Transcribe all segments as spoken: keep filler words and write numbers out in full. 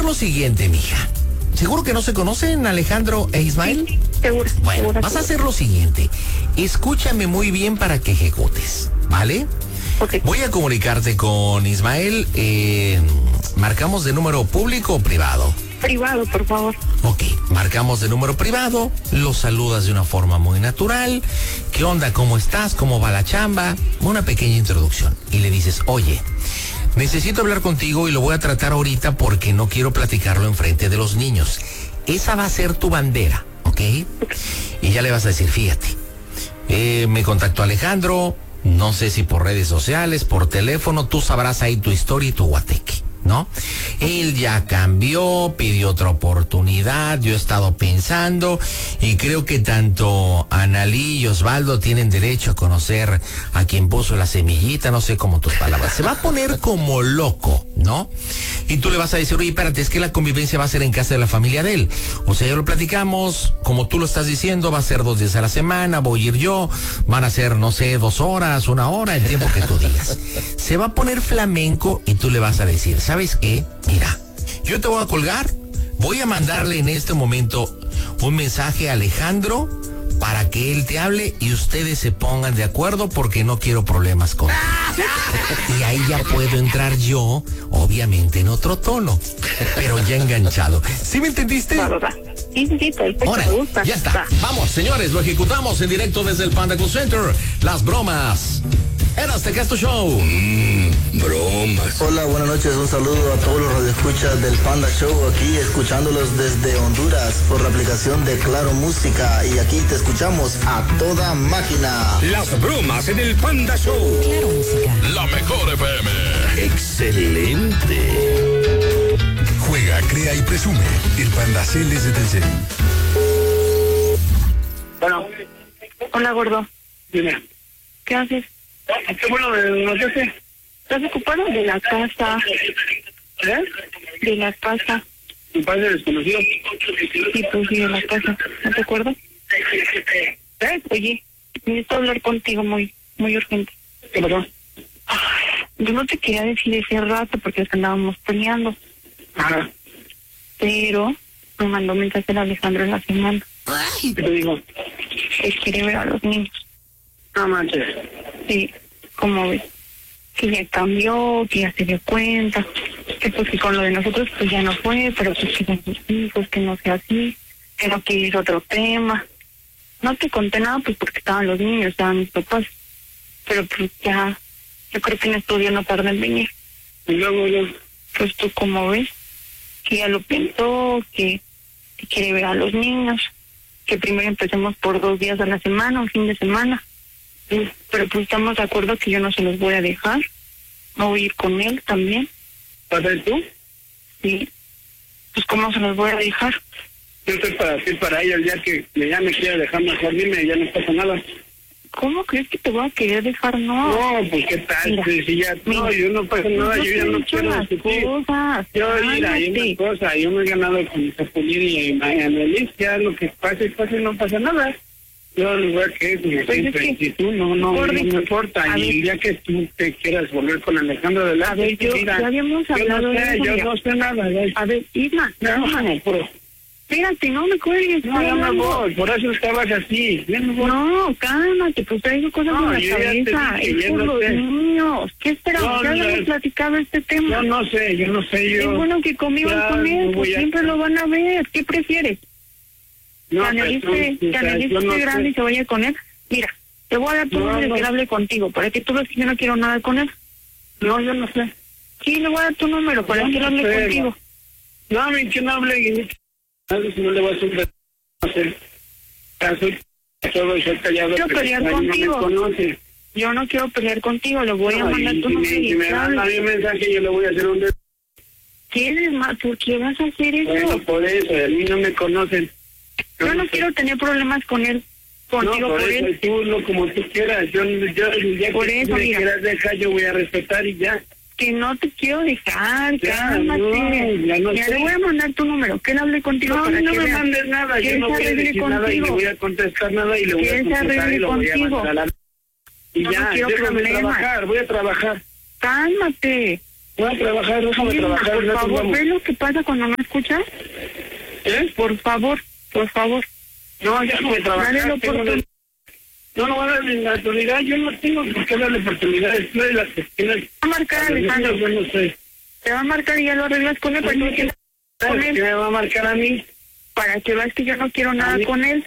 lo siguiente, mija. ¿Seguro que no se conocen, Alejandro e Ismael? Sí, seguro. Bueno, seguro, vas seguro. a hacer lo siguiente. Escúchame muy bien para que ejecutes, ¿vale? Ok. Voy a comunicarte con Ismael. Eh, ¿Marcamos de número público o privado? Privado, por favor. Ok, marcamos de número privado, lo saludas de una forma muy natural. ¿Qué onda? ¿Cómo estás? ¿Cómo va la chamba? Una pequeña introducción. Y le dices, oye, necesito hablar contigo y lo voy a tratar ahorita porque no quiero platicarlo enfrente de los niños. Esa va a ser tu bandera, ¿ok? Y ya le vas a decir, fíjate, eh, me contactó Alejandro, no sé si por redes sociales, por teléfono, tú sabrás ahí tu historia y tu guateque, ¿no? Él ya cambió, pidió otra oportunidad, yo he estado pensando y creo que tanto Analí y Osvaldo tienen derecho a conocer a quien puso la semillita, no sé cómo tus palabras. Se va a poner como loco, ¿no? Y tú le vas a decir, oye, espérate, es que la convivencia va a ser en casa de la familia de él. O sea, ya lo platicamos, como tú lo estás diciendo, va a ser dos días a la semana, voy a ir yo, van a ser, no sé, dos horas, una hora, el tiempo que tú digas. Se va a poner flamenco y tú le vas a decir, ¿sabes qué? Mira, yo te voy a colgar, voy a mandarle en este momento un mensaje a Alejandro para que él te hable y ustedes se pongan de acuerdo porque no quiero problemas con él. Y ahí ya puedo entrar yo, obviamente en otro tono, pero ya enganchado. ¿Sí me entendiste? Va, va, va. Sí, sí, sí, perfecto. Ahora, Me gusta. ya está. Va. Vamos, señores, lo ejecutamos en directo desde el Panda Cool Center. Las bromas. Eras de Casto Show. Mmm, bromas. Hola, buenas noches, un saludo a todos los radioescuchas del Panda Show, aquí escuchándolos desde Honduras por la aplicación de Claro Música y aquí te escuchamos a toda máquina. Las bromas en el Panda Show. Claro Música. La mejor F M. Excelente. Juega, crea y presume. El Panda Cel es de Telcel. Bueno, Hola, gordo. dime. ¿Qué haces? ¿Qué bueno de lo que hace? ¿Estás ocupado? De la casa. ¿Eh? De la casa. Mi padre desconocido. Sí, pues sí, de la casa. ¿No te acuerdas? ¿Eh? Oye, necesito hablar contigo muy, muy urgente. ¿Qué pasó? Yo no te quería decir ese rato porque es que andábamos peleando, Ajá. pero me mandó un mensaje de Alejandro en la semana ¿Qué te digo? que quiere ver a los niños. No manches. Sí, como ves, que ya cambió, que ya se dio cuenta, que pues que con lo de nosotros pues ya no fue, pero pues que son sus hijos, que no sea así, que no quiere ir a otro tema. No te conté nada pues porque estaban los niños, estaban mis papás, pero pues ya, yo creo que en estos días no tarda en venir. Y luego, luego, Pues tú como ves, que ya lo pensó, que, que quiere ver a los niños, que primero empecemos por dos días a la semana, un fin de semana. Sí, pero pues estamos de acuerdo que yo no se los voy a dejar, no voy a ir con él también. ¿vas a ir tú? Sí, pues cómo se los voy a dejar. Yo estoy para ti, para ella, el día que ya me quiera dejar mejor, dime, ya no pasa nada. ¿Cómo crees que te voy a querer dejar? No. No, pues qué tal, Mira, si, si ya, no, mira, yo no pasa nada, yo yo te ya he no dicho quiero las discutir. cosas, Yo, mira, hay cálmate. una cosa, yo me he ganado con Zapulir y Annelies, ya lo que pase, pase, no pasa nada. Yo el lugar que es, me Pues siempre, es que, si tú no, no, no Gordi, me importa, a y ver. el día que tú te quieras volver con Alejandro A adelante, ver, yo, mira, ya habíamos yo hablado no de sé, eso, yo mira. no sé nada, ya. A ver, Isma, No, Isma, no, pero, espérate, no me cuelgues. no, estoy ya me hablando. voy, por eso estabas así, ya me voy. No, cálmate, pues traigo cosas No, en yo la ya te cabeza. dije, Es ya por no los sé. niños. ¿Qué esperamos? No, ya no, habíamos platicado este tema. Yo no sé, yo no sé, yo... Es bueno que convivan ya con él, no pues voy a- siempre lo van a ver. ¿Qué prefieres? No, ¿Que pero, Annelies o sea, Annelies yo no esté grande sé. y se vaya con él? Mira, te voy a dar tu No, número no. que él hable contigo, para que tú veas que yo no quiero nada con él. No, yo no sé. Sí, le voy a dar tu número para Yo que él no hable sé, contigo. No, a mí que no hable, y ni- si no le voy a hacer no sé. Ya soy todo, soy callado. Quiero pero pelear ahí no me contigo. conoce. Yo no quiero pelear contigo, le voy a No, mandar y tu si número me, y si me que manda hable. un mensaje, yo le voy a hacer un... ¿Quieres más? ¿Por qué vas a hacer eso? Bueno, por eso, a mí no me conocen. Yo no sé. quiero tener problemas con él, contigo no, por, por eso, él. tú lo como tú quieras. Yo, yo el día Por que eso, tú me mira. quieras dejar, yo voy a respetar y ya. Que no te quiero dejar, Ya, cálmate. no, ya no Mira, sé. le voy a mandar tu número, que él hable contigo No, para no que me vea. mandes nada, Que yo él no se voy a arregle decir nada y le contigo. voy a contestar nada y le voy Que a él se contestar y arregle lo voy a contigo. mandar a la... Y Yo no ya, quiero déjame problemas. trabajar, voy a trabajar. Cálmate. Voy a trabajar, déjame Sí, trabajar. por ya favor, nos vamos. ¿ves lo que pasa cuando no escuchas? ¿Eh? Por favor, por favor. No, déjame trabajar. Dale la tengo oportunidad. de- No, no voy a darle la oportunidad. Yo no tengo por qué darle oportunidad. Estoy de las cuestiones. Va a marcar, Alejandro. Yo no sé. Te va a marcar y ya lo arreglas con él. Para que, no con ¿Qué él. me va a marcar a mí? Para que veas que yo no quiero A nada mí. con él.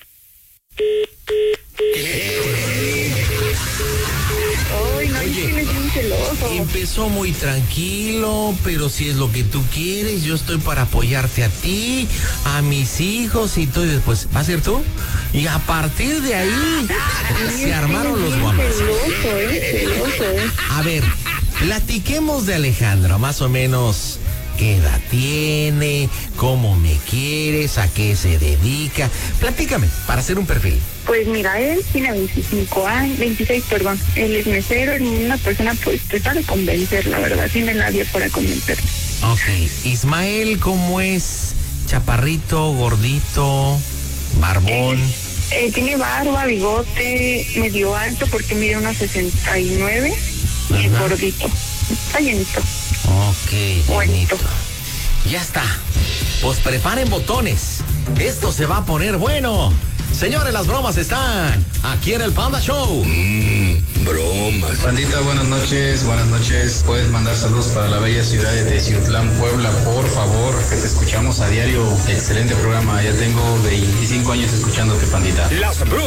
Ay, no, es Oye, que eres bien celoso. Empezó muy tranquilo, pero si es lo que tú quieres, yo estoy para apoyarte a ti, a mis hijos y todo, y después, ¿va a ser tú? Y a partir de ahí se armaron los guamas. Celoso, eh, celoso, eh. A ver, platiquemos de Alejandro, más o menos qué edad tiene, cómo me quieres, a qué se dedica. Platícame, para hacer un perfil. Pues mira, él tiene veinticinco años, veintiséis, perdón. Él es mesero, es una persona, pues, te sabe convencer, la verdad. Tiene labio para convencer. Ok, Ismael, ¿cómo es? Chaparrito, gordito, barbón. Eh, tiene barba, bigote, medio alto porque mide unos sesenta y nueve y es Ajá. gordito. Está llenito. Ok, bonito. Bonito. Ya está. Pues preparen botones. Esto se va a poner bueno. Señores, las bromas están aquí en el Panda Show. Mmm, bromas. Pandita, buenas noches, buenas noches. Puedes mandar saludos para la bella ciudad de Ciutlán, Puebla, por favor, que te escuchamos a diario. Excelente programa, ya tengo veinticinco años escuchándote, Pandita. Las bromas.